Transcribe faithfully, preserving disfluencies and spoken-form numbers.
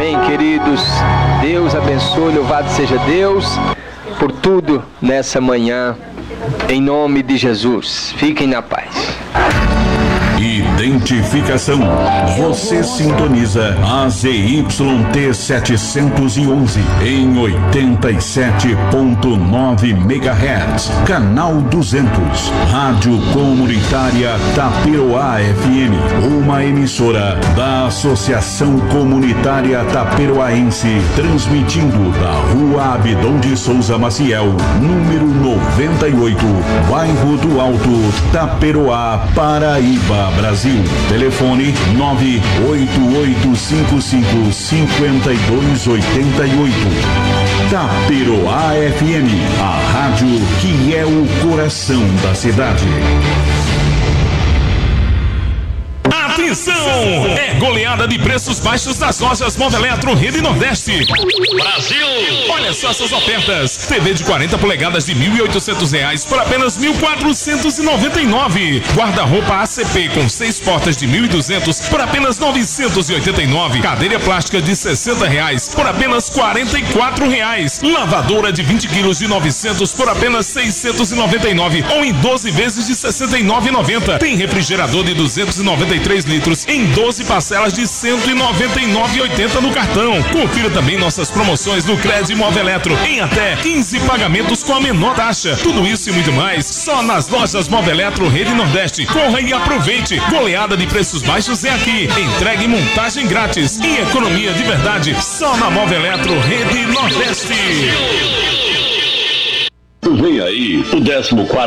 Amém, queridos. Deus abençoe, louvado seja Deus por tudo nessa manhã, em nome de Jesus. Fiquem na paz. Identificação. Você sintoniza a Z Y T setecentos e onze em oitenta e sete ponto nove megahertz, canal duzentos, Rádio Comunitária Taperoá F M, uma emissora da Associação Comunitária Taperoaense, transmitindo da Rua Abdon de Souza Maciel, número noventa e oito, Bairro do Alto, Taperoá, Paraíba, Brasil. Telefone nove oito oito cinco cinco, cinco dois oito oito. Taperoá F M, a rádio que é o coração da cidade. Atenção! É goleada de preços baixos das lojas Moveletro Rede Nordeste. Brasil! Olha só essas ofertas. T V de quarenta polegadas de mil e oitocentos reais por apenas mil quatrocentos e noventa e nove. Guarda-roupa A C P com seis portas de mil e duzentos por apenas novecentos e oitenta e nove. Cadeira plástica de sessenta reais por apenas quarenta e quatro reais. Lavadora de vinte quilos de novecentos por apenas seiscentos e noventa e nove ou em doze vezes de sessenta e nove reais e noventa centavos. Tem refrigerador de duzentos e noventa e três litros em doze parcelas de cento e noventa e nove reais e oitenta centavos no cartão. Confira também nossas promoções do Crédito Moveletro em até quinze pagamentos com a menor taxa. Tudo isso e muito mais só nas lojas Moveletro Rede Nordeste. Corra e aproveite. Goleada de preços baixos é aqui. Entregue e montagem grátis e economia de verdade só na Moveletro Rede Nordeste. Vem aí o décimo quarto